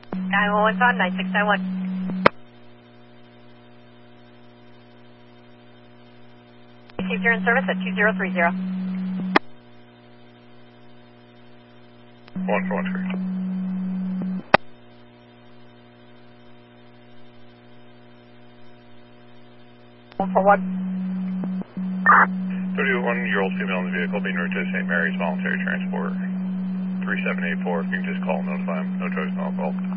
911's on 9691. You're in service at 2030. 143. 141. 31-year-old female in the vehicle being routed to St. Mary's Voluntary Transport. 3784, if you can just call and notify them. No drugs, no alcohol.